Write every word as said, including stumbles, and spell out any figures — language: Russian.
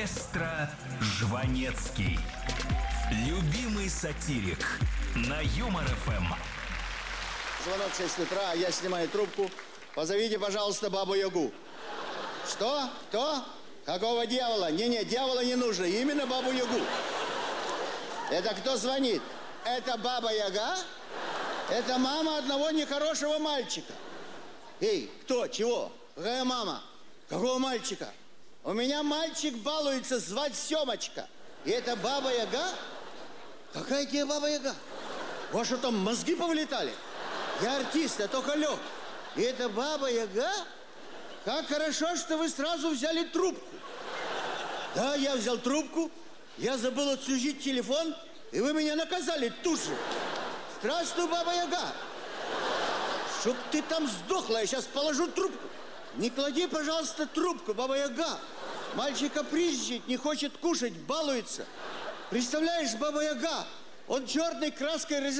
Маэстро Жванецкий. Любимый сатирик на Юмор ФМ. Звонок в шесть утра, я снимаю трубку. Позовите, пожалуйста, Бабу-Ягу. Что? Кто? Какого дьявола? Не-не, дьявола не нужно, именно Бабу-Ягу. Это кто звонит? Это Баба-Яга? Это мама одного нехорошего мальчика. Эй, кто? Чего? Какая мама? Какого мальчика? У меня мальчик балуется, звать Семочка. И это Баба-Яга? Какая тебе Баба-Яга? У вас что, там мозги повылетали? Я артист, я только лег. И это Баба-Яга? Как хорошо, что вы сразу взяли трубку. Да, я взял трубку, я забыл отсудить телефон, и вы меня наказали тут же. Здравствуй, Баба-Яга. Чтоб ты там сдохла, я сейчас положу трубку. Не клади, пожалуйста, трубку, Баба-Яга. Мальчик капризничает, не хочет кушать, балуется. Представляешь, Баба-Яга, он черной краской